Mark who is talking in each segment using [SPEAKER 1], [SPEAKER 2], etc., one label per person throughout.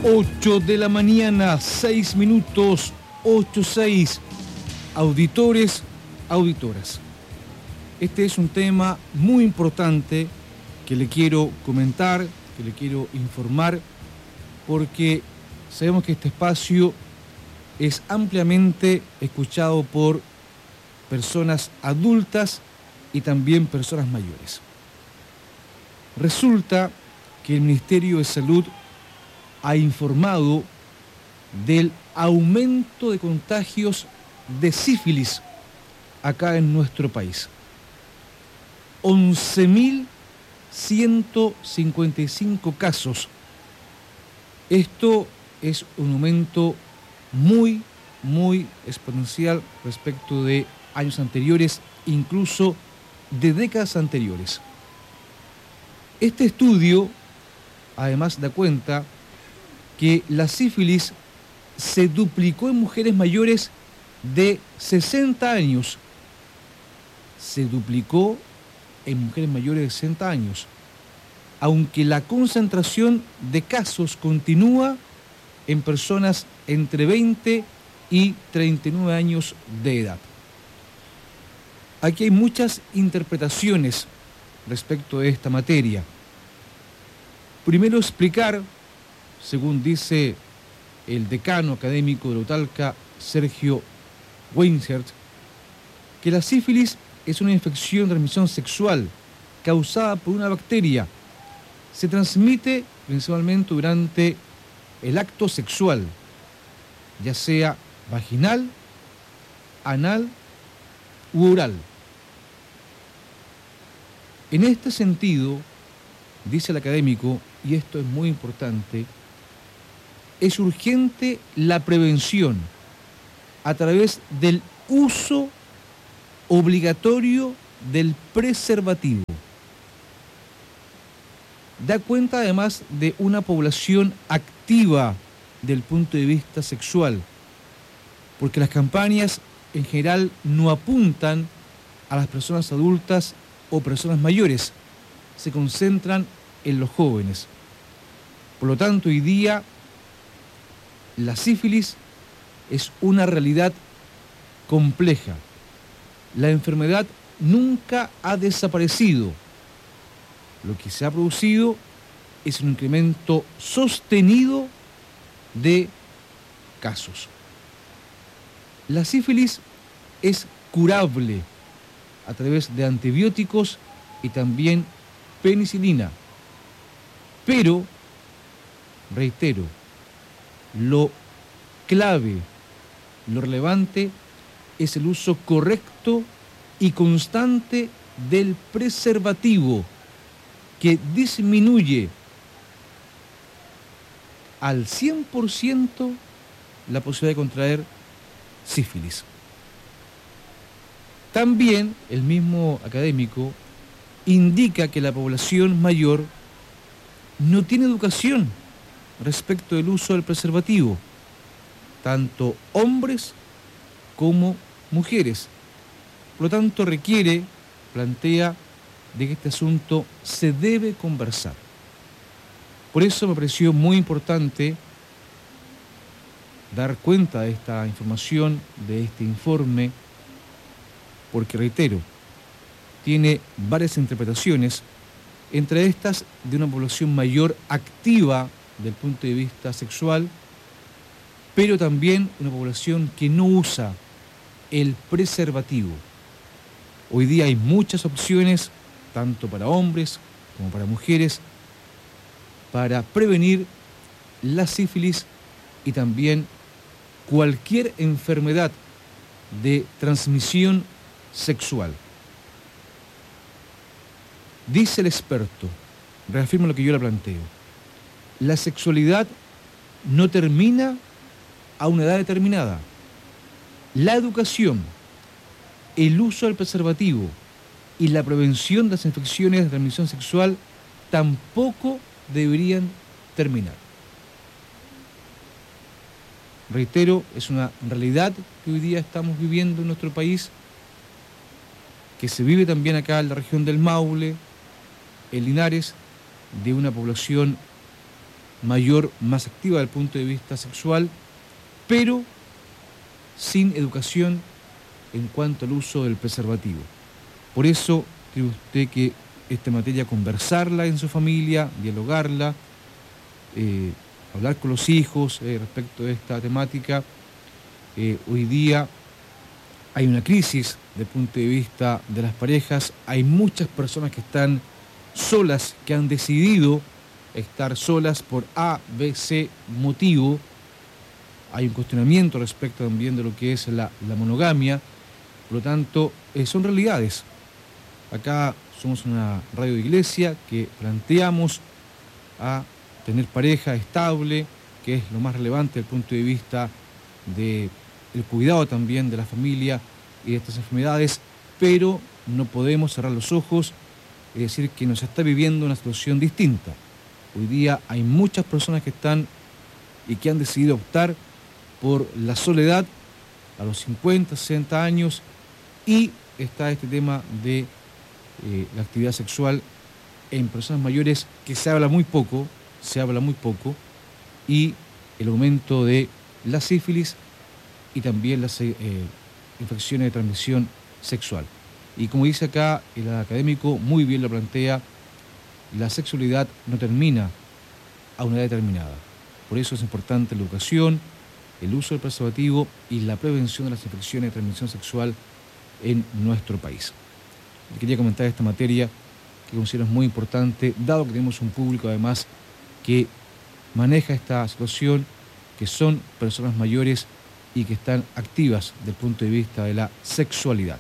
[SPEAKER 1] 8 de la mañana, 6 minutos, 8:06. Auditores, auditoras. Este es un tema muy importante que le quiero comentar, que le quiero informar, porque sabemos que este espacio es ampliamente escuchado por personas adultas y también personas mayores. Resulta que el Ministerio de Salud ha informado del aumento de contagios de sífilis acá en nuestro país. 11.155 casos. Esto es un aumento muy exponencial respecto de años anteriores, incluso de décadas anteriores. Este estudio, además, da cuenta que la sífilis se duplicó en mujeres mayores de 60 años. Se duplicó en mujeres mayores de 60 años, aunque la concentración de casos continúa en personas entre 20 y 39 años de edad. Aquí hay muchas interpretaciones respecto de esta materia. Primero, explicar, según dice el decano académico de la UTALCA, Sergio Weinert, que la sífilis es una infección de transmisión sexual causada por una bacteria. Se transmite principalmente durante el acto sexual, ya sea vaginal, anal u oral. En este sentido, dice el académico, y esto es muy importante, es urgente la prevención a través del uso obligatorio del preservativo. Da cuenta además de una población activa del punto de vista sexual, porque las campañas en general no apuntan a las personas adultas o personas mayores, se concentran en los jóvenes. Por lo tanto, hoy día la sífilis es una realidad compleja. La enfermedad nunca ha desaparecido. Lo que se ha producido es un incremento sostenido de casos. La sífilis es curable a través de antibióticos y también penicilina. Pero, reitero, lo clave, lo relevante es el uso correcto y constante del preservativo, que disminuye al 100% la posibilidad de contraer sífilis. También el mismo académico indica que la población mayor no tiene educación respecto del uso del preservativo, tanto hombres como mujeres. Por lo tanto, plantea de que este asunto se debe conversar. Por eso me pareció muy importante dar cuenta de esta información, de este informe, porque, reitero, tiene varias interpretaciones, entre estas de una población mayor activa del punto de vista sexual, pero también una población que no usa el preservativo. Hoy día hay muchas opciones, tanto para hombres como para mujeres, para prevenir la sífilis y también cualquier enfermedad de transmisión sexual. Dice el experto, reafirmo lo que yo le planteo, la sexualidad no termina a una edad determinada. La educación, el uso del preservativo y la prevención de las infecciones de transmisión sexual tampoco deberían terminar. Reitero, es una realidad que hoy día estamos viviendo en nuestro país, que se vive también acá en la región del Maule, en Linares, de una población mayor más activa desde el punto de vista sexual, pero sin educación en cuanto al uso del preservativo. Por eso tiene usted que esta materia conversarla en su familia, dialogarla, hablar con los hijos respecto de esta temática. Hoy día hay una crisis desde el punto de vista de las parejas. Hay muchas personas que están solas, que han decidido estar solas por A, B, C motivo. Hay un cuestionamiento respecto también de lo que es la monogamia. Por lo tanto, son realidades. Acá somos una radio de iglesia que planteamos a tener pareja estable, que es lo más relevante desde el punto de vista del cuidado también de la familia y de estas enfermedades, pero no podemos cerrar los ojos y decir que nos está viviendo una situación distinta. Hoy día hay muchas personas que están y que han decidido optar por la soledad a los 50, 60 años, y está este tema de la actividad sexual en personas mayores, que se habla muy poco, y el aumento de la sífilis y también las infecciones de transmisión sexual. Y como dice acá el académico, muy bien lo plantea, la sexualidad no termina a una edad determinada. Por eso es importante la educación, el uso del preservativo y la prevención de las infecciones de transmisión sexual en nuestro país. Quería comentar esta materia que considero muy importante, dado que tenemos un público además que maneja esta situación, que son personas mayores y que están activas desde el punto de vista de la sexualidad.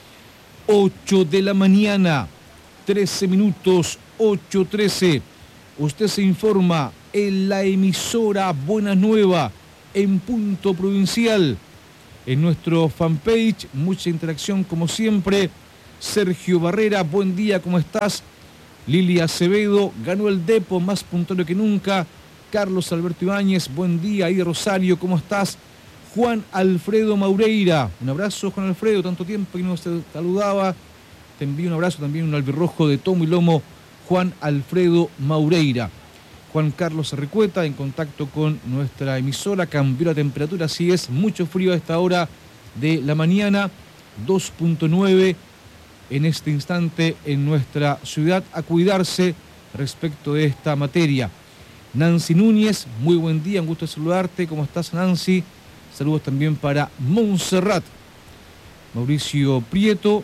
[SPEAKER 1] 8 de la mañana, 13 minutos, 8:13. Usted se informa en la emisora Buena Nueva, en Punto Provincial. En nuestro fanpage, mucha interacción como siempre. Sergio Barrera, buen día, ¿cómo estás? Lilia Acevedo, ganó el Depo, más puntual que nunca. Carlos Alberto Ibáñez, buen día. Ahí de Rosario, ¿cómo estás? Juan Alfredo Maureira, un abrazo, Juan Alfredo, tanto tiempo que no se saludaba. Te envío un abrazo también, un albirrojo de tomo y lomo, Juan Alfredo Maureira. Juan Carlos Recueta, en contacto con nuestra emisora, cambió la temperatura, así es, mucho frío a esta hora de la mañana, 2.9 en este instante en nuestra ciudad, a cuidarse respecto de esta materia. Nancy Núñez, muy buen día, un gusto saludarte, ¿cómo estás, Nancy? Saludos también para Montserrat. Mauricio Prieto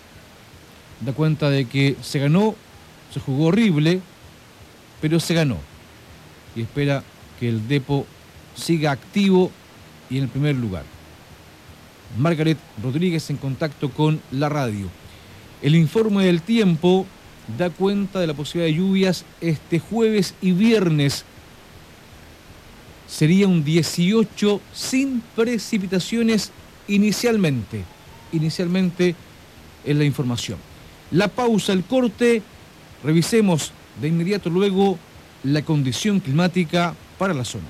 [SPEAKER 1] da cuenta de que se ganó, se jugó horrible, pero se ganó. Y espera que el Depo siga activo y en el primer lugar. Margaret Rodríguez en contacto con la radio. El informe del tiempo da cuenta de la posibilidad de lluvias este jueves y viernes. Sería un 18 sin precipitaciones inicialmente. Inicialmente es la información. La pausa, el corte. Revisemos de inmediato luego la condición climática para la zona.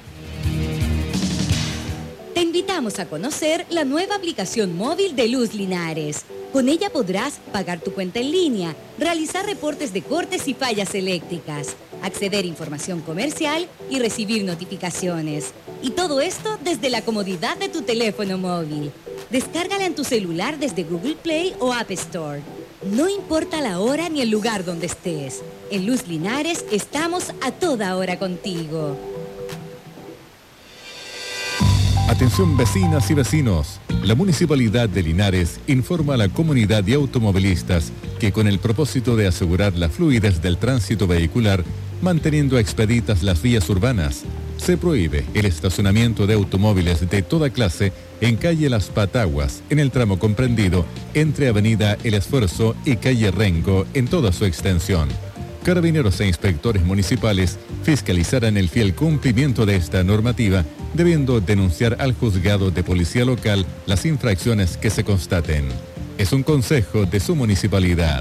[SPEAKER 2] Te invitamos a conocer la nueva aplicación móvil de Luz Linares. Con ella podrás pagar tu cuenta en línea, realizar reportes de cortes y fallas eléctricas, acceder a información comercial y recibir notificaciones. Y todo esto desde la comodidad de tu teléfono móvil. Descárgala en tu celular desde Google Play o App Store. No importa la hora ni el lugar donde estés. En Luz Linares estamos a toda hora contigo.
[SPEAKER 3] Atención vecinas y vecinos, la Municipalidad de Linares informa a la comunidad de automovilistas que con el propósito de asegurar la fluidez del tránsito vehicular, manteniendo expeditas las vías urbanas, se prohíbe el estacionamiento de automóviles de toda clase en calle Las Pataguas, en el tramo comprendido entre Avenida El Esfuerzo y calle Rengo en toda su extensión. Carabineros e inspectores municipales fiscalizarán el fiel cumplimiento de esta normativa, debiendo denunciar al juzgado de policía local las infracciones que se constaten. Es un consejo de su municipalidad.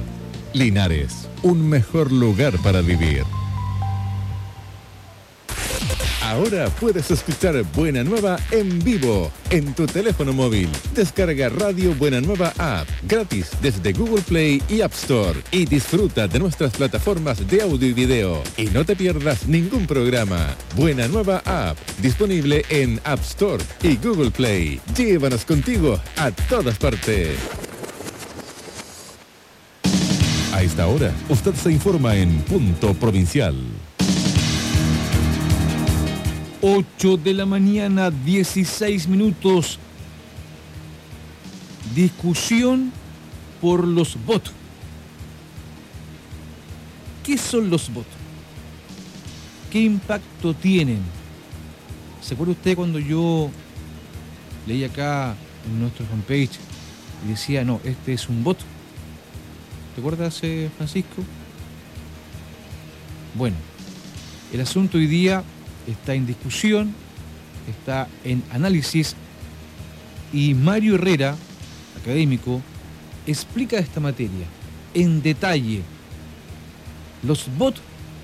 [SPEAKER 3] Linares, un mejor lugar para vivir. Ahora puedes escuchar Buena Nueva en vivo en tu teléfono móvil. Descarga Radio Buena Nueva App gratis desde Google Play y App Store y disfruta de nuestras plataformas de audio y video. Y no te pierdas ningún programa. Buena Nueva App, disponible en App Store y Google Play. Llévanos contigo a todas partes. A esta hora, usted se informa en Punto Provincial.
[SPEAKER 1] 8 de la mañana, 16 minutos. Discusión por los bots. ¿Qué son los bots? ¿Qué impacto tienen? ¿Se acuerda usted cuando yo leí acá en nuestro fanpage y decía, no, este es un bot? ¿Te acuerdas, Francisco? Bueno, el asunto hoy día está en discusión, está en análisis y Mario Herrera, académico, explica esta materia en detalle. Los bots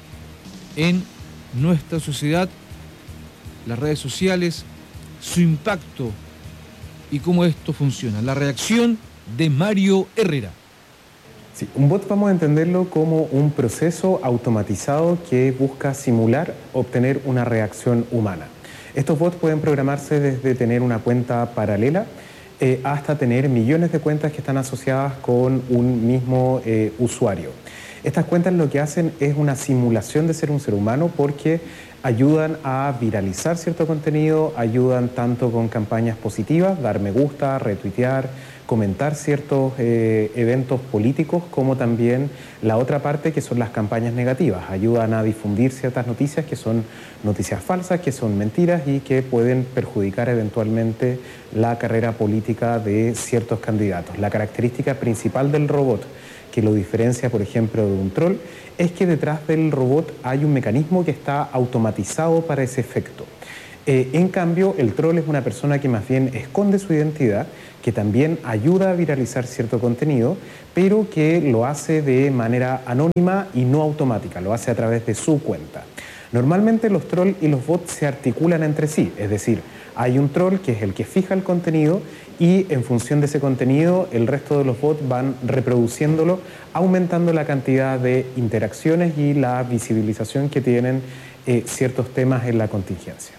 [SPEAKER 1] en nuestra sociedad, las redes sociales, su impacto y cómo esto funciona. La reacción de Mario Herrera.
[SPEAKER 4] Sí, un bot vamos a entenderlo como un proceso automatizado que busca simular obtener una reacción humana. Estos bots pueden programarse desde tener una cuenta paralela hasta tener millones de cuentas que están asociadas con un mismo usuario. Estas cuentas lo que hacen es una simulación de ser un ser humano porque ayudan a viralizar cierto contenido, ayudan tanto con campañas positivas, dar me gusta, retuitear, comentar ciertos eventos políticos, como también la otra parte que son las campañas negativas. Ayudan a difundir ciertas noticias que son noticias falsas, que son mentiras y que pueden perjudicar eventualmente la carrera política de ciertos candidatos. La característica principal del robot que lo diferencia, por ejemplo, de un troll, es que detrás del robot hay un mecanismo que está automatizado para ese efecto. En cambio, el troll es una persona que más bien esconde su identidad, que también ayuda a viralizar cierto contenido, pero que lo hace de manera anónima y no automática, lo hace a través de su cuenta. Normalmente los trolls y los bots se articulan entre sí, es decir, hay un troll que es el que fija el contenido y en función de ese contenido el resto de los bots van reproduciéndolo, aumentando la cantidad de interacciones y la visibilización que tienen ciertos temas en la contingencia.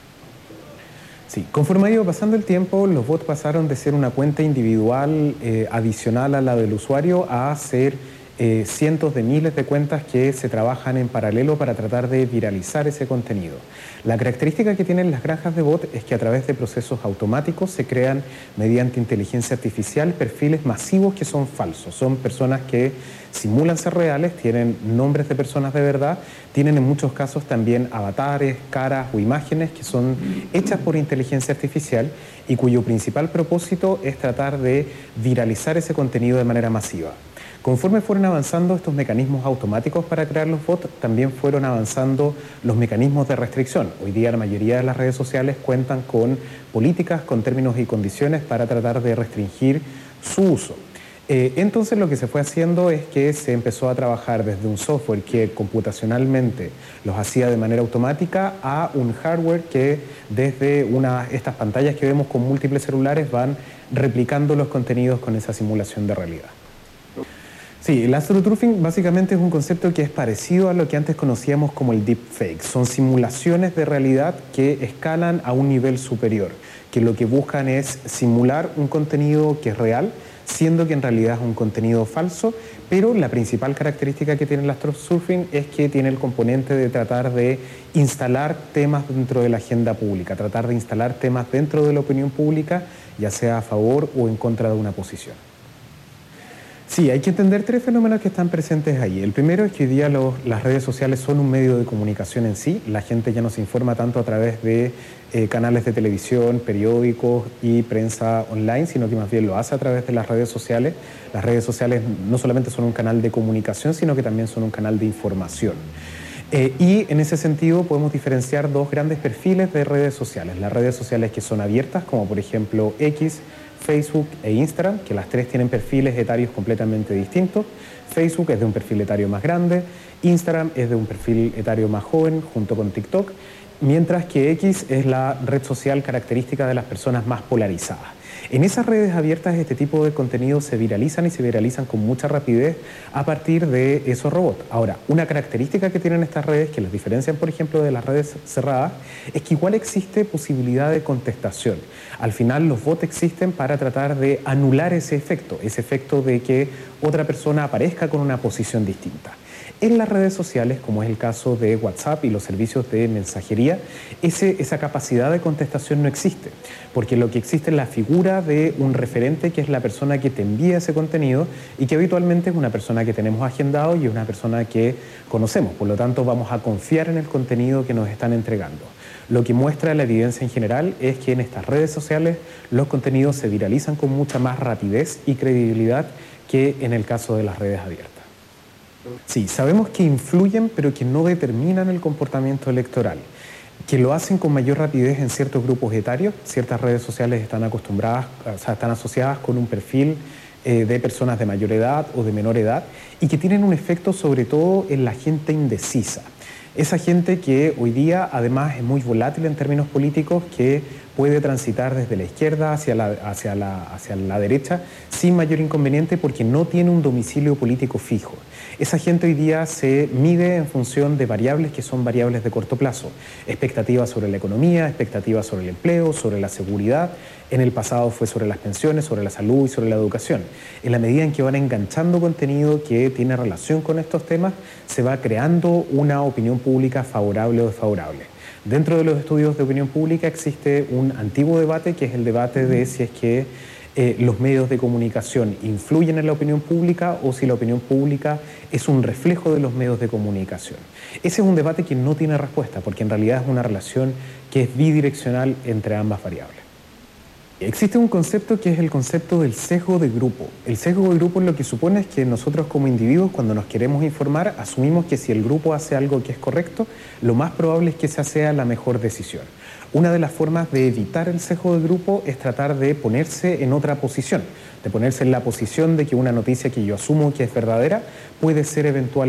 [SPEAKER 4] Sí, conforme ha ido pasando el tiempo, los bots pasaron de ser una cuenta individual adicional a la del usuario a ser cientos de miles de cuentas que se trabajan en paralelo para tratar de viralizar ese contenido. La característica que tienen las granjas de bot es que a través de procesos automáticos se crean mediante inteligencia artificial perfiles masivos que son falsos. Son personas que simulan ser reales, tienen nombres de personas de verdad, tienen en muchos casos también avatares, caras o imágenes que son hechas por inteligencia artificial y cuyo principal propósito es tratar de viralizar ese contenido de manera masiva. Conforme fueron avanzando estos mecanismos automáticos para crear los bots, también fueron avanzando los mecanismos de restricción. Hoy día la mayoría de las redes sociales cuentan con políticas, con términos y condiciones para tratar de restringir su uso. Entonces lo que se fue haciendo es que se empezó a trabajar desde un software que computacionalmente los hacía de manera automática a un hardware que desde estas pantallas que vemos con múltiples celulares van replicando los contenidos con esa simulación de realidad. Sí, el astroturfing básicamente es un concepto que es parecido a lo que antes conocíamos como el deepfake. Son simulaciones de realidad que escalan a un nivel superior, que lo que buscan es simular un contenido que es real, siendo que en realidad es un contenido falso, pero la principal característica que tiene el astrosurfing es que tiene el componente de tratar de instalar temas dentro de la agenda pública, tratar de instalar temas dentro de la opinión pública, ya sea a favor o en contra de una posición. Sí, hay que entender tres fenómenos que están presentes ahí. El primero es que hoy día las redes sociales son un medio de comunicación en sí. La gente ya no se informa tanto a través de canales de televisión, periódicos y prensa online, sino que más bien lo hace a través de las redes sociales. Las redes sociales no solamente son un canal de comunicación, sino que también son un canal de información. Y en ese sentido podemos diferenciar dos grandes perfiles de redes sociales. Las redes sociales que son abiertas, como por ejemplo X, Facebook e Instagram, que las tres tienen perfiles etarios completamente distintos. Facebook es de un perfil etario más grande, Instagram es de un perfil etario más joven, junto con TikTok, mientras que X es la red social característica de las personas más polarizadas. En esas redes abiertas este tipo de contenidos se viralizan y se viralizan con mucha rapidez a partir de esos robots. Ahora, una característica que tienen estas redes, que las diferencian por ejemplo de las redes cerradas, es que igual existe posibilidad de contestación. Al final los bots existen para tratar de anular ese efecto de que otra persona aparezca con una posición distinta. En las redes sociales, como es el caso de WhatsApp y los servicios de mensajería, esa capacidad de contestación no existe, porque lo que existe es la figura de un referente que es la persona que te envía ese contenido y que habitualmente es una persona que tenemos agendado y es una persona que conocemos, por lo tanto vamos a confiar en el contenido que nos están entregando. Lo que muestra la evidencia en general es que en estas redes sociales los contenidos se viralizan con mucha más rapidez y credibilidad que en el caso de las redes abiertas. Sí, sabemos que influyen, pero que no determinan el comportamiento electoral, que lo hacen con mayor rapidez en ciertos grupos etarios. Ciertas redes sociales están están asociadas con un perfil de personas de mayor edad o de menor edad y que tienen un efecto sobre todo en la gente indecisa. Esa gente que hoy día además es muy volátil en términos políticos, que puede transitar desde la izquierda hacia la derecha sin mayor inconveniente porque no tiene un domicilio político fijo. Esa gente hoy día se mide en función de variables que son variables de corto plazo. Expectativas sobre la economía, expectativas sobre el empleo, sobre la seguridad. En el pasado fue sobre las pensiones, sobre la salud y sobre la educación. En la medida en que van enganchando contenido que tiene relación con estos temas, se va creando una opinión pública favorable o desfavorable. Dentro de los estudios de opinión pública existe un antiguo debate, que es el debate de si es que los medios de comunicación influyen en la opinión pública o si la opinión pública es un reflejo de los medios de comunicación. Ese es un debate que no tiene respuesta, porque en realidad es una relación que es bidireccional entre ambas variables. Existe un concepto que es el concepto del sesgo de grupo. El sesgo de grupo lo que supone es que nosotros como individuos, cuando nos queremos informar, asumimos que si el grupo hace algo que es correcto, lo más probable es que esa sea la mejor decisión. Una de las formas de evitar el sesgo de grupo es tratar de ponerse en otra posición, de ponerse en la posición de que una noticia que yo asumo que es verdadera puede ser eventualmente